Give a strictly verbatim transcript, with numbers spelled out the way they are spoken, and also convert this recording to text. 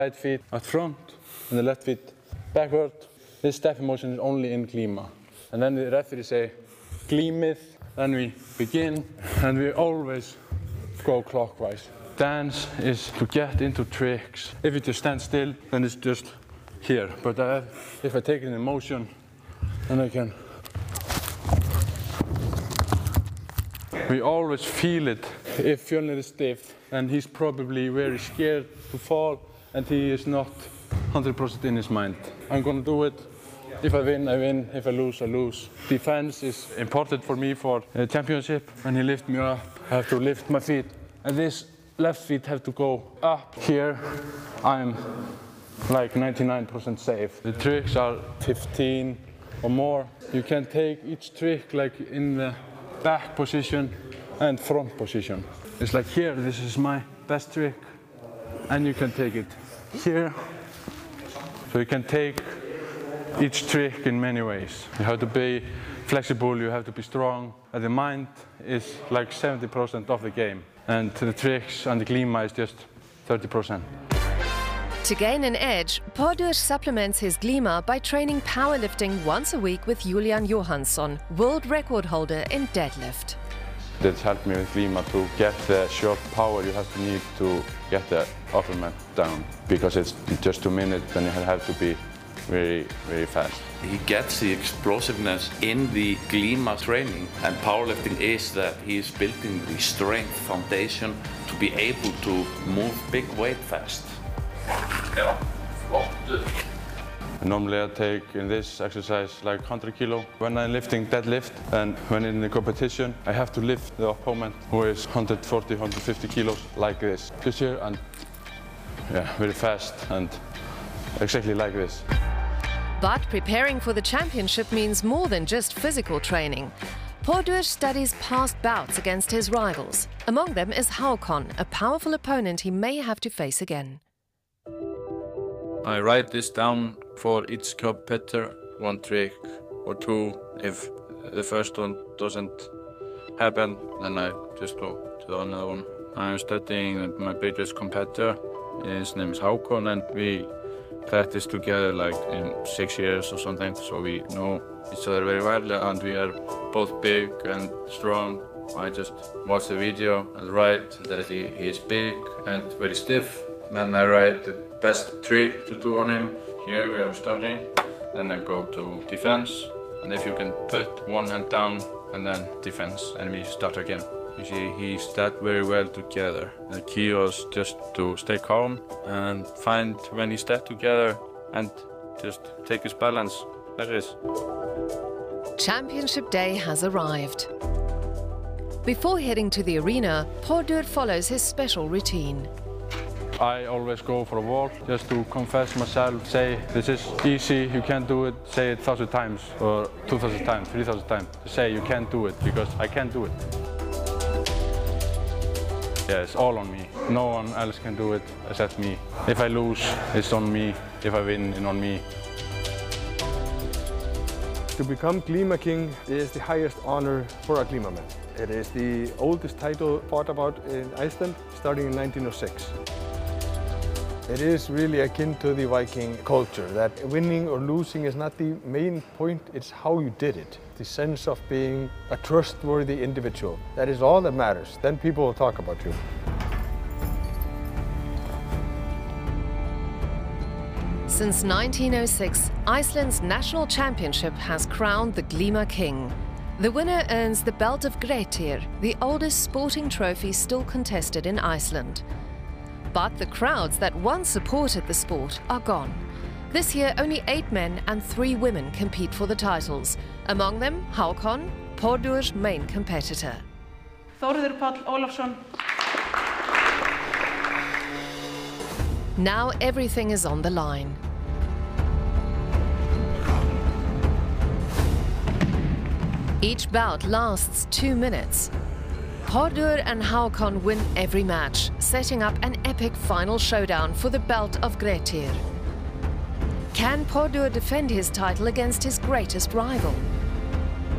Right feet at front and the left feet backward. This stepping motion is only in glíma. And then the referee say, glímið, then we begin, and we always go clockwise. Dance is to get into tricks. If you just stand still, then it's just here. But uh, if I take it in motion, then I can. We always feel it. If Fjölnir is stiff, then he's probably very scared to fall, and he is not one hundred percent in his mind. I'm gonna do it. If I win, I win. If I lose, I lose. Defense is important for me for the championship. When he lifts me up, I have to lift my feet. And this left feet have to go up. Here, I'm like ninety-nine percent safe. The tricks are fifteen or more. You can take each trick like in the back position and front position. It's like here, this is my best trick. And you can take it here. So you can take each trick in many ways. You have to be flexible, you have to be strong. And the mind is like seventy percent of the game. And the tricks and the glíma is just thirty percent. To gain an edge, Pördur supplements his glíma by training powerlifting once a week with Julian Johansson, world record holder in deadlift. That helped me with glíma to get the short power you have to need to get the upper mat down. Because it's just two minutes and you have to be very, very fast. He gets the explosiveness in the glíma training, and powerlifting is that he is building the strength foundation to be able to move big weight fast. Normally I take in this exercise like one hundred kilo when I'm lifting deadlift, and when in the competition I have to lift the opponent who is one hundred forty, one hundred fifty kilos like this. Just here and yeah, very fast and exactly like this. But preparing for the championship means more than just physical training. Pördur studies past bouts against his rivals. Among them is Hákon, a powerful opponent he may have to face again. I write this down for each competitor, one trick or two. If the first one doesn't happen, then I just go to the another one. I'm studying my biggest competitor. His name is Hákon, and we practice together like in six years or something, so we know each other very well, and we are both big and strong. I just watch the video and write that he, he is big and very stiff. Then I write the best trick to do on him. Here we are starting. Then I go to defense, and if you can put one hand down and then defense, and we start again. You see, he start very well together. The key was just to stay calm and find when he step together and just take his balance like this. Championship day has arrived. Before heading to the arena, Pördur follows his special routine. I always go for a walk just to confess myself, say this is easy, you can't do it, say it a thousand times or two thousand times, three thousand times. Say you can't do it because I can't do it. Yeah, it's all on me. No one else can do it except me. If I lose, it's on me. If I win, it's on me. To become Glíma King is the highest honor for a glíma man. It is the oldest title fought about in Iceland, starting in nineteen oh six. It is really akin to the Viking culture, that winning or losing is not the main point, it's how you did it. The sense of being a trustworthy individual. That is all that matters. Then people will talk about you. Since nineteen oh six, Iceland's national championship has crowned the Glíma King. The winner earns the belt of Grettir, the oldest sporting trophy still contested in Iceland. But the crowds that once supported the sport are gone. This year, only eight men and three women compete for the titles. Among them, Hákon, Pördur's main competitor. Þórður Páll Ólafsson. Now everything is on the line. Each bout lasts two minutes. Pördur and Hákon win every match, setting up an epic final showdown for the belt of Grettir. Can Pördur defend his title against his greatest rival?